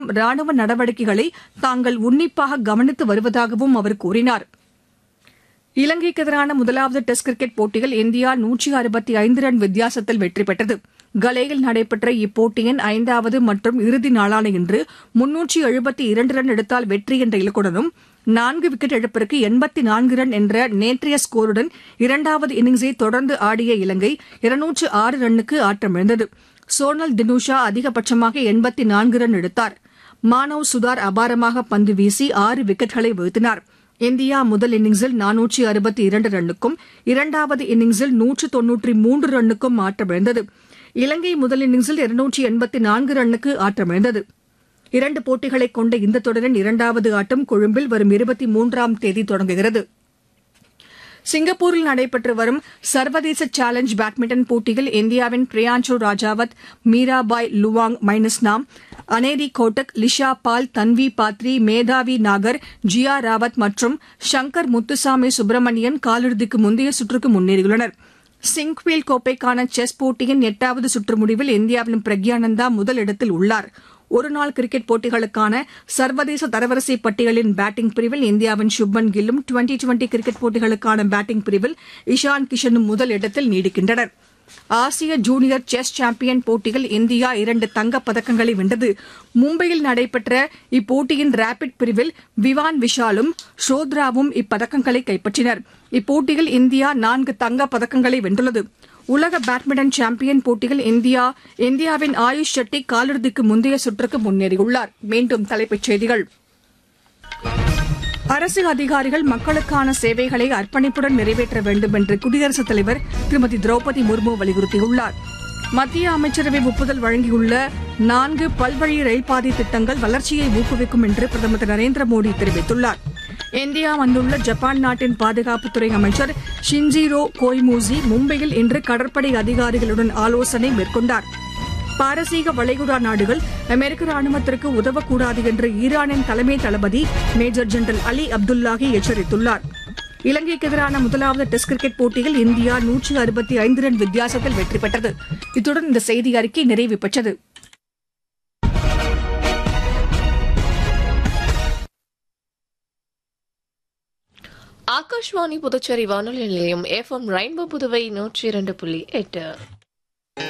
ராணுவ நடவடிக்கைகளை தாங்கள் உன்னிப்பாக கவனித்து வருவதாகவும் அவர் கூறினார். இலங்கைக்கு எதிரான முதலாவது டெஸ்ட் கிரிக்கெட் போட்டியில் இந்தியா 165 ரன் வித்தியாசத்தில் வெற்றி பெற்றது. கலேயில் நடைபெற்ற இப்போட்டியின் 5வது மற்றும் இறுதி நாளான இன்று 372 ரன் எடுத்தால் வெற்றி என்ற இலக்குடனும் 4 விக்கெட் இழப்பிற்கு 84 ரன் என்ற நேற்றைய ஸ்கோருடன் இரண்டாவது இன்னிங்ஸை தொடர்ந்து ஆடிய இலங்கை 206 ரன்னுக்கு ஆட்டமிழந்தது. சோனல் தினுஷா அதிகபட்சமாக 84 ரன் எடுத்தார். மானவ் சுதார் அபாரமாக பந்து வீசி 6 விக்கெட்களை வீழ்த்தினார். இந்தியா முதல் இன்னிங்ஸில் 462 ரன்னுக்கும் இரண்டாவது இன்னிங்ஸில் 193 ரன்னுக்கும் ஆட்டமிழந்தது. இலங்கை முதல் இன்னிங்ஸில் 284 ரன்னுக்கு ஆட்டமிழந்தது. 2 போட்டிகளைக் கொண்ட இந்த தொடரின் இரண்டாவது ஆட்டம் கொழும்பில் வரும் 23ஆம் தேதி தொடங்குகிறது. சிங்கப்பூரில் நடைபெற்று வரும் சர்வதேச சேலஞ்ச் பேட்மிண்டன் போட்டியில் இந்தியாவின் பிரியான்சு ராஜாவத், மீராபாய் லுவாங் மைனஸ்னாம், அனேரி கோட்டக், லிஷா பால், தன்வி பாத்ரி, மேதாவி நாகர், ஜியா ராவத் மற்றும் ஷங்கர் முத்துசாமி சுப்பிரமணியன் காலிறுதிக்கு முந்தைய சுற்றுக்கு முன்னேறியுள்ளனர். சிங்க்வீல் கோப்பைக்கான செஸ் போட்டியின் 8வது சுற்று முடிவில் இந்தியாவின் பிரக்யானந்தா முதலிடத்தில் உள்ளார். ஒருநாள் கிரிக்கெட் போட்டிகளுக்கான சர்வதேச தரவரிசை பட்டியலின் பேட்டிங் பிரிவில் இந்தியாவின் சுப்மன் கில்லும், டுவெண்டி கிரிக்கெட் போட்டிகளுக்கான பேட்டிங் பிரிவில் இஷான் கிஷனும் முதல் இடத்தில் நீடிக்கின்றனர். ஆசிய ஜூனியர் செஸ் சாம்பியன் போட்டியில் இந்தியா 2 தங்கப் பதக்கங்களை வென்றது. மும்பையில் நடைபெற்ற இப்போட்டியின் ரேபிட் பிரிவில் விவான் விஷாலும் ஷோத்ராவும் இப்பதக்கங்களை கைப்பற்றினர். இப்போட்டியில் இந்தியா 4 தங்கப் பதக்கங்களை வென்றுள்ளது. உலக பேட்மிண்டன் சாம்பியன் போட்டியில் இந்தியாவின் ஆயுஷ் ஷெட்டி காலிறுதிக்கு முந்தைய சுற்றுக்கு முன்னேறியுள்ளார். மீண்டும் தலைப்புச் செய்திகள். அரசு அதிகாரிகள் மக்களுக்கான சேவைகளை அர்ப்பணிப்புடன் நிறைவேற்ற வேண்டும் என்று குடியரசுத் தலைவர் திருமதி திரௌபதி முர்மு வலியுறுத்தியுள்ளார். மத்திய அமைச்சரவை ஒப்புதல் வழங்கியுள்ள 4 பல்வழி ரயில்பாதை திட்டங்கள் வளர்ச்சியை ஊக்குவிக்கும் என்று பிரதமர் திரு நரேந்திர மோடி தெரிவித்துள்ளார். இந்தியா வந்துள்ள ஜப்பான் நாட்டின் பாதுகாப்புத்துறை அமைச்சர் ஷின்ஜிரோ கோய்மூசி மும்பையில் இன்று கடற்படை அதிகாரிகளுடன் ஆலோசனை மேற்கொண்டார். பாரசீக வளைகுடா நாடுகள் அமெரிக்க ராணுவத்திற்கு உதவக்கூடாது என்று ஈரானின் தலைமை தளபதி மேஜர் ஜெனரல் அலி அப்துல்லாஹி எச்சரித்துள்ளார். இலங்கைக்கு எதிரான முதலாவது டெஸ்ட் கிரிக்கெட் போட்டியில் இந்தியா 165 ரன் வித்தியாசத்தில் வெற்றி பெற்றது. இத்துடன் இந்த செய்தி அறிக்கை நிறைவு பெற்றது. ஆகாஷ்வாணி புதுச்சேரி வானொலி நிலையம் FM ரெயின்போ புதுவை 102.8.